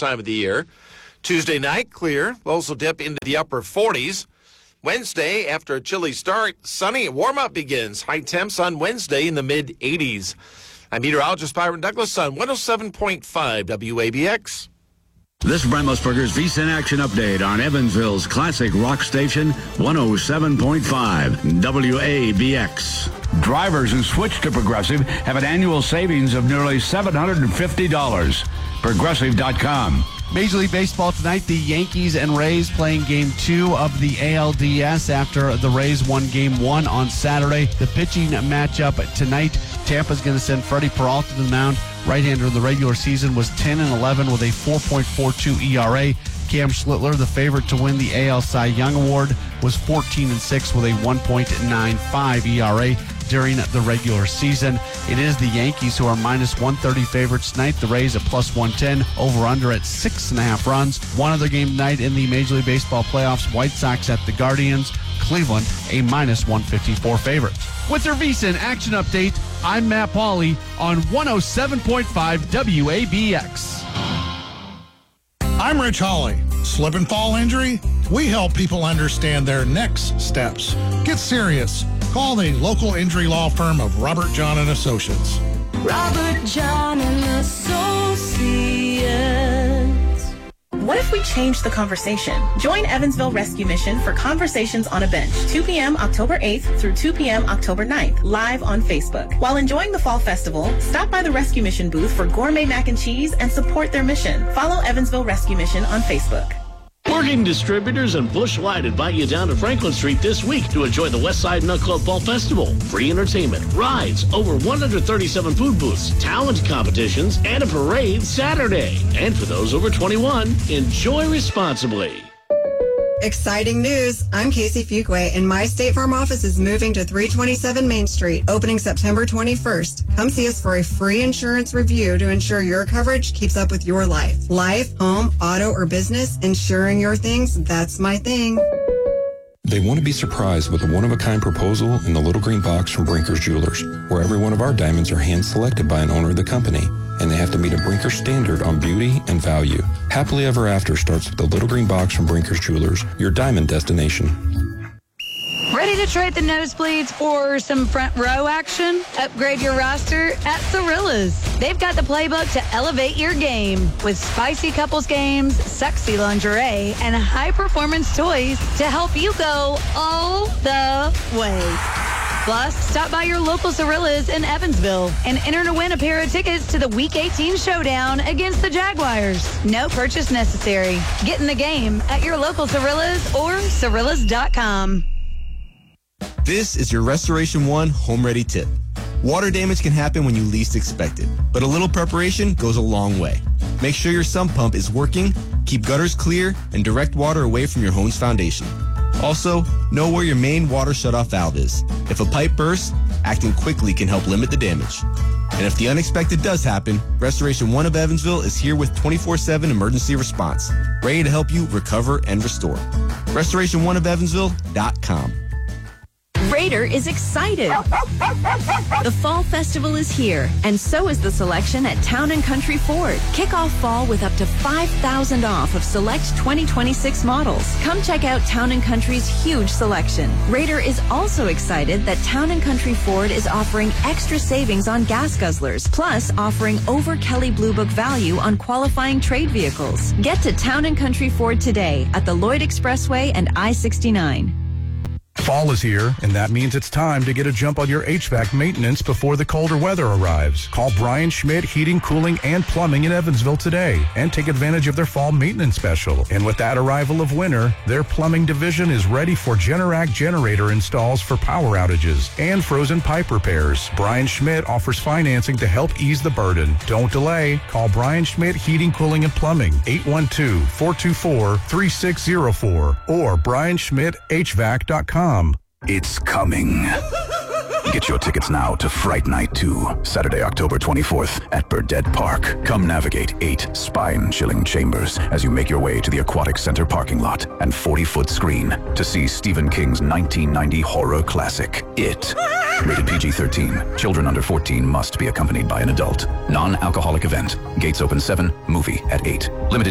time of the year. Tuesday night, clear. Lows will dip into the upper 40s. Wednesday, after a chilly start, sunny. Warm-up begins. High temps on Wednesday in the mid-80s. I'm meteorologist Byron Douglas on 107.5 WABX. This is Brent Musburger's VSiN Action Update on Evansville's classic rock station, 107.5 WABX. Drivers who switch to Progressive have an annual savings of nearly $750. Progressive.com. Major League Baseball tonight, the Yankees and Rays playing Game 2 of the ALDS after the Rays won Game 1 on Saturday. The pitching matchup tonight, Tampa's going to send Freddie Peralta to the mound. Right-hander in the regular season was 10-11 with a 4.42 ERA. Cam Schlittler, the favorite to win the AL Cy Young Award, was 14-6 with a 1.95 ERA during the regular season. It is the Yankees who are minus 130 favorites tonight. The Rays at plus 110, over-under at 6.5 runs. One other game tonight in the Major League Baseball playoffs, White Sox at the Guardians. Cleveland, a minus 154 favorite. With your VSiN Action Update, I'm Matt Pauley on 107.5 WABX. I'm Rich Hawley. Slip and fall injury? We help people understand their next steps. Get serious. Call the local injury law firm of Robert John & Associates. Robert John & Associates. What if we changed the conversation? Join Evansville Rescue Mission for Conversations on a Bench, 2 p.m. October 8th through 2 p.m. October 9th, live on Facebook. While enjoying the Fall Festival, stop by the Rescue Mission booth for gourmet mac and cheese and support their mission. Follow Evansville Rescue Mission on Facebook. Working Distributors and Busch Light invite you down to Franklin Street this week to enjoy the Westside Nut Club Fall Festival. Free entertainment, rides, over 137 food booths, talent competitions, and a parade Saturday. And for those over 21, enjoy responsibly. Exciting news. I'm Casey Fuquay, and my State Farm office is moving to 327 Main Street, opening September 21st. Come see us for a free insurance review to ensure your coverage keeps up with your life. Life, home, auto, or business, insuring your things, that's my thing. They want to be surprised with a one-of-a-kind proposal in the little green box from Brinker's Jewelers, where every one of our diamonds are hand-selected by an owner of the company, and they have to meet a Brinker standard on beauty and value. Happily Ever After starts with the little green box from Brinker's Jewelers, your diamond destination. Ready to trade the nosebleeds for some front row action? Upgrade your roster at Cirillas. They've got the playbook to elevate your game with spicy couples games, sexy lingerie, and high-performance toys to help you go all the way. Plus, stop by your local Cirillas in Evansville and enter to win a pair of tickets to the Week 18 showdown against the Jaguars. No purchase necessary. Get in the game at your local Cirillas or Cirillas.com. This is your Restoration One Home Ready tip. Water damage can happen when you least expect it, but a little preparation goes a long way. Make sure your sump pump is working, keep gutters clear, and direct water away from your home's foundation. Also, know where your main water shutoff valve is. If a pipe bursts, acting quickly can help limit the damage. And if the unexpected does happen, Restoration One of Evansville is here with 24/7 emergency response, ready to help you recover and restore. RestorationOneofEvansville.com. Raider is excited. The Fall Festival is here, and so is the selection at Town & Country Ford. Kick off fall with up to $5,000 off of select 2026 models. Come check out Town & Country's huge selection. Raider is also excited that Town & Country Ford is offering extra savings on gas guzzlers, plus offering over Kelly Blue Book value on qualifying trade vehicles. Get to Town & Country Ford today at the Lloyd Expressway and I-69. Fall is here, and that means it's time to get a jump on your HVAC maintenance before the colder weather arrives. Call Brian Schmidt Heating, Cooling, and Plumbing in Evansville today and take advantage of their fall maintenance special. And with that arrival of winter, their plumbing division is ready for Generac generator installs for power outages and frozen pipe repairs. Brian Schmidt offers financing to help ease the burden. Don't delay. Call Brian Schmidt Heating, Cooling, and Plumbing, 812-424-3604 or brianschmidthvac.com. It's coming. Get your tickets now to Fright Night 2, Saturday, October 24th at Burdett Park. Come navigate 8 spine-chilling chambers as you make your way to the Aquatic Center parking lot and 40-foot screen to see Stephen King's 1990 horror classic, It. Rated PG-13. Children under 14 must be accompanied by an adult. Non-alcoholic event. Gates open 7, movie at 8. Limited